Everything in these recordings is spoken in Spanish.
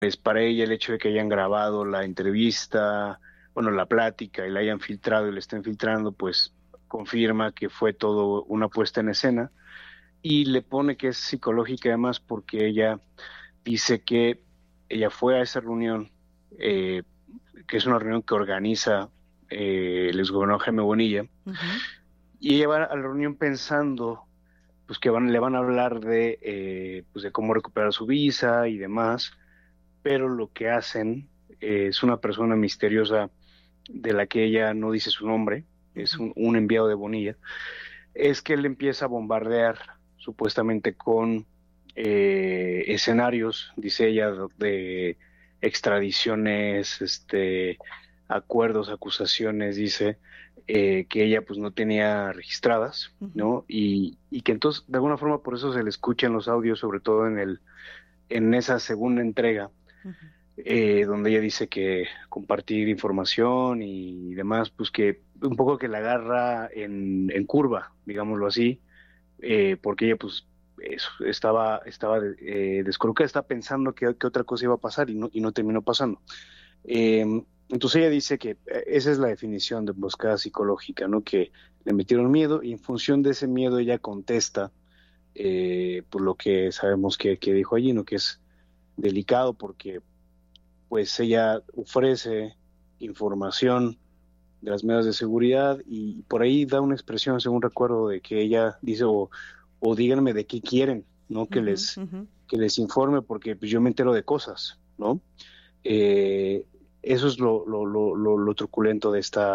pues para ella el hecho de que hayan grabado la entrevista, bueno, la plática y la hayan filtrado y la estén filtrando, pues confirma que fue todo una puesta en escena y le pone que es psicológica además porque ella dice que ella fue a esa reunión, eh, que es una reunión que organiza el exgobernador Jaime Bonilla, Ujú. y ella va a la reunión pensando pues que le van a hablar pues de cómo recuperar su visa y demás, pero lo que hacen es una persona misteriosa de la que ella no dice su nombre, es Ujú. un enviado de Bonilla, es que él empieza a bombardear supuestamente con escenarios, dice ella, de extradiciones, acuerdos, acusaciones, dice, que ella pues no tenía registradas, Ujú. ¿no? Y que entonces, de alguna forma, por eso se le escuchan los audios, sobre todo en esa segunda entrega, Ujú. donde ella dice que compartir información y demás, pues que un poco que la agarra en curva, digámoslo así, porque ella pues estaba descolocada, está pensando que otra cosa iba a pasar y no terminó pasando. Eh, entonces ella dice que esa es la definición de emboscada psicológica, ¿no? Que le metieron miedo y en función de ese miedo ella contesta por lo que sabemos que dijo allí, ¿no? Que es delicado porque pues ella ofrece información de las medidas de seguridad y por ahí da una expresión, según recuerdo, de que ella dice, o díganme de qué quieren, ¿no? Ujú. Ujú. Que les informe porque pues, yo me entero de cosas, ¿no? Eh, Eso es lo truculento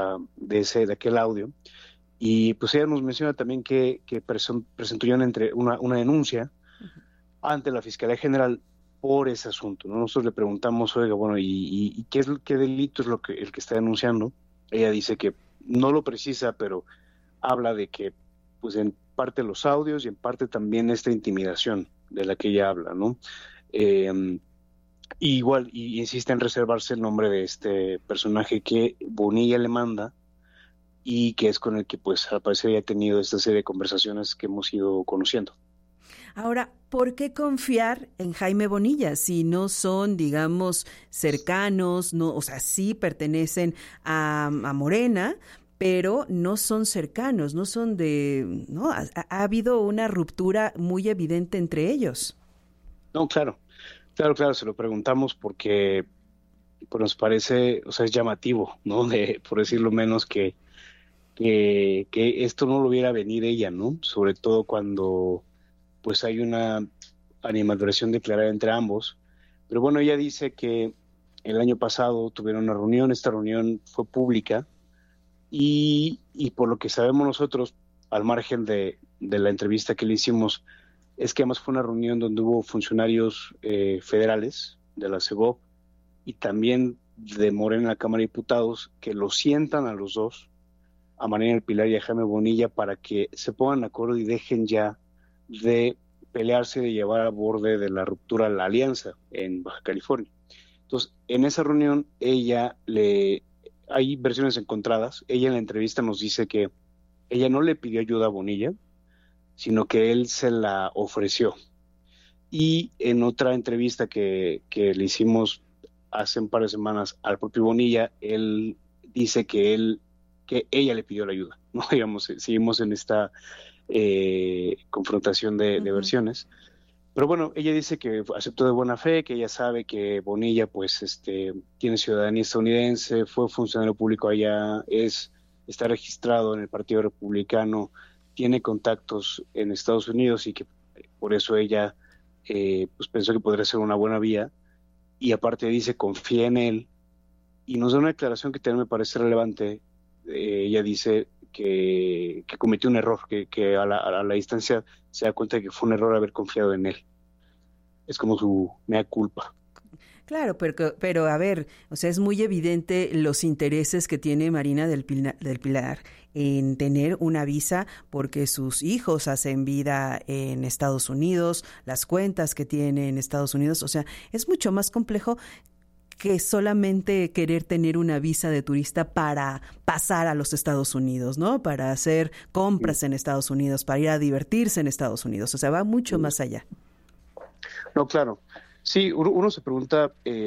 de aquel audio. Y pues ella nos menciona también que presentó ya una denuncia Ujú. ante la Fiscalía General por ese asunto, ¿no? Nosotros le preguntamos, oiga, bueno, ¿y qué qué delito es el que está denunciando? Ella dice que no lo precisa, pero habla de que, pues en parte los audios y en parte también esta intimidación de la que ella habla, ¿no? Eh, y igual, y insiste en reservarse el nombre de este personaje que Bonilla le manda y que es con el que, pues, al parecer ya ha tenido esta serie de conversaciones que hemos ido conociendo. Ahora, ¿por qué confiar en Jaime Bonilla si no son, digamos, cercanos, no, o sea, sí pertenecen a Morena, pero no son cercanos, no son de, no, ha habido una ruptura muy evidente entre ellos. No, claro, claro, se lo preguntamos porque pues nos parece, o sea, es llamativo, ¿no? Por decirlo menos, que esto no lo viera venir ella, ¿no? Sobre todo cuando pues hay una animadversión declarada entre ambos. Pero bueno, ella dice que el año pasado tuvieron una reunión, esta reunión fue pública y por lo que sabemos nosotros, al margen de la entrevista que le hicimos, es que además fue una reunión donde hubo funcionarios federales de la CEGOP y también de Morena en la Cámara de Diputados que los sientan a los dos, a María del Pilar y a Jaime Bonilla, para que se pongan de acuerdo y dejen ya de pelearse, de llevar a borde de la ruptura de la alianza en Baja California. Entonces, en esa reunión, hay versiones encontradas. Ella en la entrevista nos dice que ella no le pidió ayuda a Bonilla, sino que él se la ofreció. Y en otra entrevista que le hicimos hace un par de semanas al propio Bonilla, él dice que ella le pidió la ayuda. No digamos, seguimos en esta confrontación de Ujú. versiones. Pero bueno, ella dice que aceptó de buena fe, que ella sabe que Bonilla pues tiene ciudadanía estadounidense, fue funcionario público allá, está registrado en el Partido Republicano, tiene contactos en Estados Unidos y que por eso ella pues pensó que podría ser una buena vía y aparte dice confía en él y nos da una declaración que también me parece relevante. Ella dice que cometió un error, que a la distancia se da cuenta de que fue un error haber confiado en él. Es como su mea culpa. Claro, pero a ver, o sea, es muy evidente los intereses que tiene Marina del Pilar en tener una visa porque sus hijos hacen vida en Estados Unidos, las cuentas que tiene en Estados Unidos, o sea, es mucho más complejo que solamente querer tener una visa de turista para pasar a los Estados Unidos, ¿no? Para hacer compras en Estados Unidos, para ir a divertirse en Estados Unidos, o sea, va mucho más allá. No, claro. Sí, uno se pregunta